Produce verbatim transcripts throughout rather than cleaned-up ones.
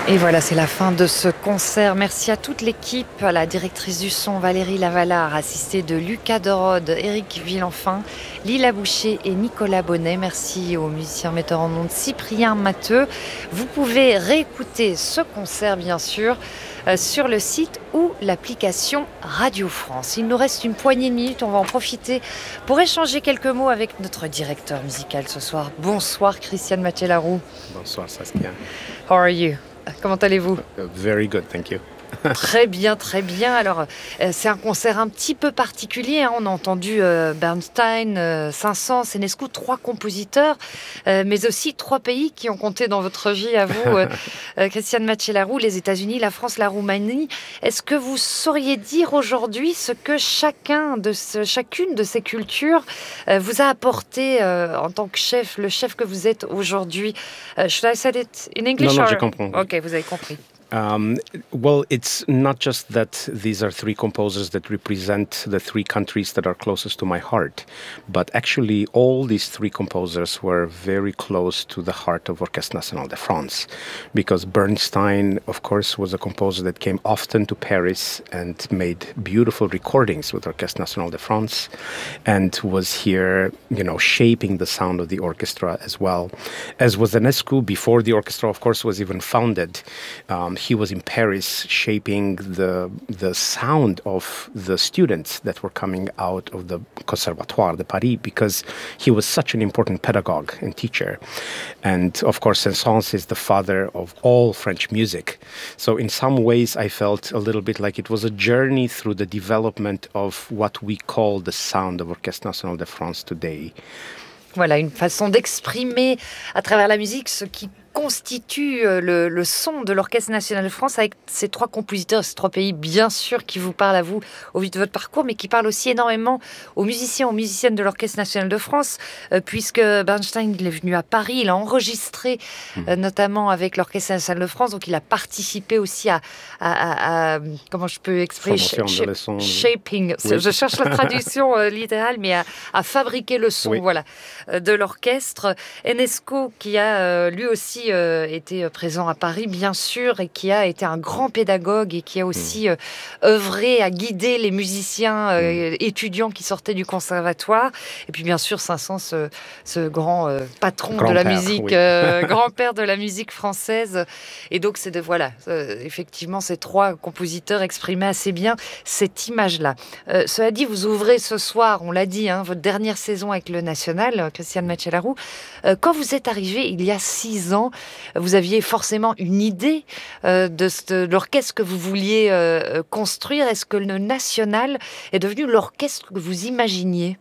Et voilà, c'est la fin de ce concert. Merci à toute l'équipe, à la directrice du son Valérie Lavalard, assistée de Lucas Dorode, Éric Villenfin, Lila Boucher et Nicolas Bonnet. Merci aux musiciens metteurs en ondes Cyprien Matteux. Vous pouvez réécouter ce concert, bien sûr, euh, sur le site ou l'application Radio France. Il nous reste une poignée de minutes, on va en profiter pour échanger quelques mots avec notre directeur musical ce soir. Bonsoir Christiane Mathieu-Laroux. Bonsoir Saskia. How are you? Comment allez-vous? Uh, very good, thank you. Très bien, très bien. Alors, euh, c'est un concert un petit peu particulier. Hein. On a entendu euh, Bernstein, euh, Saint-Saëns, Enescu, trois compositeurs, euh, mais aussi trois pays qui ont compté dans votre vie à vous, euh, euh, Christiane Mathieu-Laroux, les États-Unis, la France, la Roumanie. Est-ce que vous sauriez dire aujourd'hui ce que chacun de ce, chacune de ces cultures euh, vous a apporté euh, en tant que chef, le chef que vous êtes aujourd'hui? uh, Should I say it in English? Non, non, or... j'ai compris. Ok, vous avez compris. Um, well, it's not just that these are three composers that represent the three countries that are closest to my heart, but actually all these three composers were very close to the heart of Orchestre National de France, because Bernstein, of course, was a composer that came often to Paris and made beautiful recordings with Orchestre National de France, and was here, you know, shaping the sound of the orchestra as well, as was Enescu before the orchestra, of course, was even founded. Um, He was in Paris shaping the the sound of the students that were coming out of the Conservatoire de Paris, because he was such an important pedagogue and teacher. And of course, Saint-Saëns is the father of all French music. So in some ways, I felt a little bit like it was a journey through the development of what we call the sound of Orchestre National de France today. Voilà, une façon d'exprimer à travers la musique ce qui constitue le, le son de l'Orchestre National de France, avec ces trois compositeurs, ces trois pays, bien sûr, qui vous parlent à vous au vu de votre parcours, mais qui parlent aussi énormément aux musiciens, aux musiciennes de l'Orchestre National de France, euh, puisque Bernstein, il est venu à Paris, il a enregistré mmh. euh, notamment avec l'Orchestre National de France, donc il a participé aussi à, à, à, à comment je peux exprimer, sh- sh- shaping, oui. Je cherche la traduction euh, littérale, mais à, à fabriquer le son, oui. voilà, euh, de l'orchestre. Enescu, qui a euh, lui aussi Euh, était présent à Paris, bien sûr, et qui a été un grand pédagogue et qui a aussi euh, œuvré à guider les musiciens euh, étudiants qui sortaient du conservatoire. Et puis, bien sûr, Saint-Saëns, ce, ce grand euh, patron grand de la père, musique, oui. euh, grand-père de la musique française. Et donc, c'est de, voilà, euh, effectivement, ces trois compositeurs exprimaient assez bien cette image-là. Euh, cela dit, vous ouvrez ce soir, on l'a dit, hein, votre dernière saison avec le National, Christiane Mathieu-Laroux. Euh, quand vous êtes arrivé il y a six ans, vous aviez forcément une idée euh, de, de l'orchestre que vous vouliez euh, construire. Est-ce que le National est devenu l'orchestre que vous imaginiez?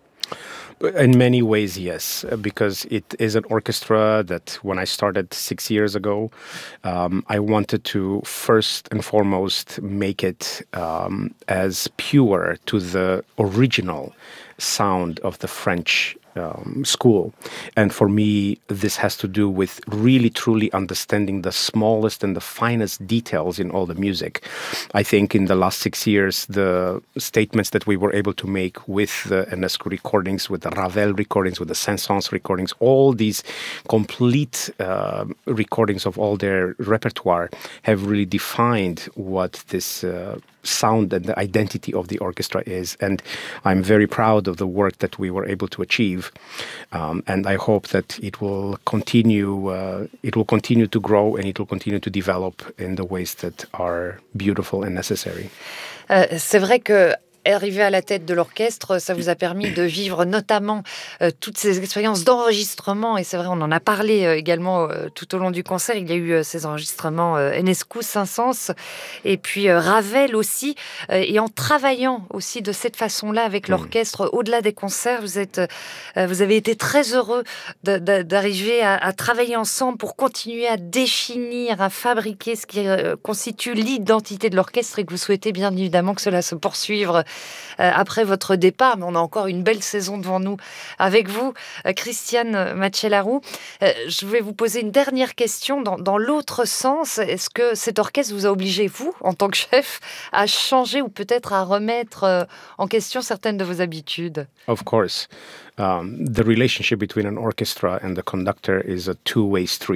In many ways, yes, because it is an orchestra that when I started six years ago, um, I wanted to first and foremost make it um, as pure to the original sound of the French Um, school. And for me, this has to do with really, truly understanding the smallest and the finest details in all the music. I think in the last six years, the statements that we were able to make with the Enescu recordings, with the Ravel recordings, with the Saint-Saëns recordings, all these complete uh, recordings of all their repertoire have really defined what this uh, sound and the identity of the orchestra is. And I'm very proud of the work that we were able to achieve. Um, and I hope that it will continue, uh, it will continue to grow and it will continue to develop in the ways that are beautiful and necessary. Euh, c'est vrai que arrivé à la tête de l'orchestre, ça vous a permis de vivre notamment euh, toutes ces expériences d'enregistrement. Et c'est vrai, on en a parlé euh, également euh, tout au long du concert. Il y a eu euh, ces enregistrements euh, Enescu, Saint-Saëns et puis euh, Ravel aussi. Euh, et en travaillant aussi de cette façon-là avec l'orchestre, mmh. au-delà des concerts, vous, êtes, euh, vous avez été très heureux de, de, d'arriver à, à travailler ensemble pour continuer à définir, à fabriquer ce qui euh, constitue l'identité de l'orchestre et que vous souhaitez bien évidemment que cela se poursuive Euh, après votre départ, mais on a encore une belle saison devant nous avec vous, euh, Christiane Mathieu-Laroux. Euh, je vais vous poser une dernière question dans, dans l'autre sens. Est-ce que cet orchestre vous a obligé, vous, en tant que chef, à changer ou peut-être à remettre euh, en question certaines de vos habitudes? Of course. Um, the relationship between an orchestra and the conductor is a two-way street.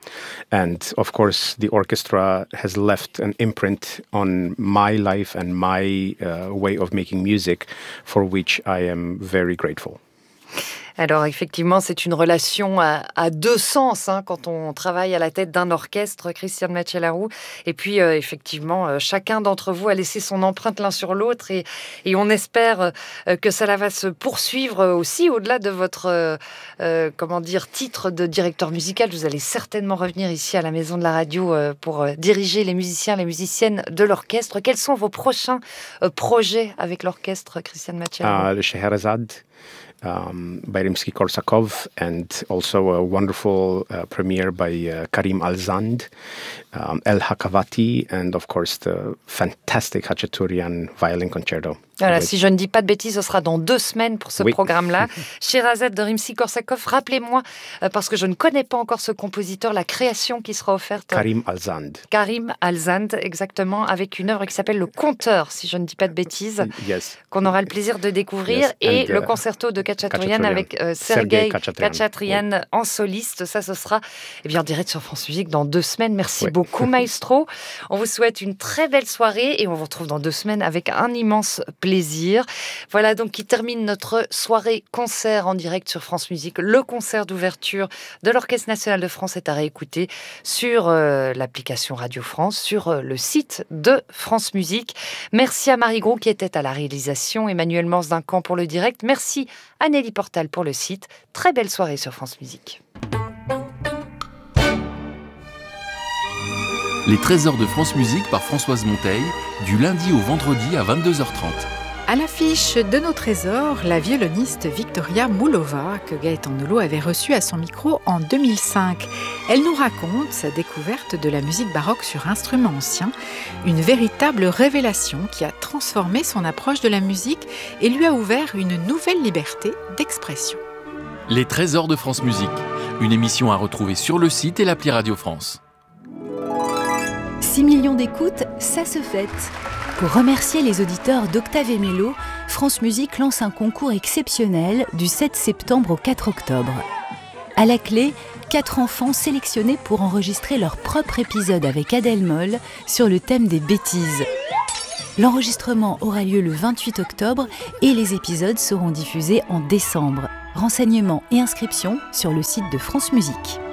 And of course, the orchestra has left an imprint on my life and my uh, way of making music, for which I am very grateful. Alors effectivement, c'est une relation à, à deux sens hein, quand on travaille à la tête d'un orchestre, Christian Macellaro. Et puis euh, effectivement, euh, chacun d'entre vous a laissé son empreinte l'un sur l'autre et, et on espère euh, que cela va se poursuivre aussi au-delà de votre euh, euh, comment dire, titre de directeur musical. Vous allez certainement revenir ici à la Maison de la Radio euh, pour euh, diriger les musiciens, les musiciennes de l'orchestre. Quels sont vos prochains euh, projets avec l'orchestre, Christian Macellaro? Uh, le Scheherazade. Um, by Rimsky-Korsakov, and also a wonderful uh, premiere by uh, Karim Alzand, um, El Hakavati, and of course the fantastic Khachaturian violin concerto. Voilà, si je ne dis pas de bêtises, ce sera dans deux semaines pour ce oui. programme-là. Scheherazade de Rimsky-Korsakov, rappelez-moi, euh, parce que je ne connais pas encore ce compositeur, la création qui sera offerte. Karim Alzand. Karim Alzand, exactement, avec une œuvre qui s'appelle Le Conteur, si je ne dis pas de bêtises, yes. qu'on aura le plaisir de découvrir, yes. et And, le uh, concerto de Khachaturian, Khachaturian. avec euh, Sergei Khachaturian, Khachaturian oui. en soliste. Ça, ce sera eh bien, en direct sur France Musique dans deux semaines. Merci oui. beaucoup, Maestro. On vous souhaite une très belle soirée et on vous retrouve dans deux semaines avec un immense plaisir. Voilà donc qui termine notre soirée concert en direct sur France Musique. Le concert d'ouverture de l'Orchestre National de France est à réécouter sur euh, l'application Radio France, sur euh, le site de France Musique. Merci à Marie Gros qui était à la réalisation, Emmanuel Mans Duncan pour le direct. Merci à Nelly Portal pour le site. Très belle soirée sur France Musique. Les trésors de France Musique par Françoise Monteil, du lundi au vendredi à vingt-deux heures trente. À l'affiche de nos trésors, la violoniste Victoria Moulova, que Gaëtan Nolot avait reçue à son micro en deux mille cinq. Elle nous raconte sa découverte de la musique baroque sur instruments anciens, une véritable révélation qui a transformé son approche de la musique et lui a ouvert une nouvelle liberté d'expression. Les trésors de France Musique, une émission à retrouver sur le site et l'appli Radio France. six millions d'écoutes, ça se fête. Pour remercier les auditeurs d'Octave et Mélo, France Musique lance un concours exceptionnel du sept septembre au quatre octobre. À la clé, quatre enfants sélectionnés pour enregistrer leur propre épisode avec Adèle Moll sur le thème des bêtises. L'enregistrement aura lieu le vingt-huit octobre et les épisodes seront diffusés en décembre. Renseignements et inscriptions sur le site de France Musique.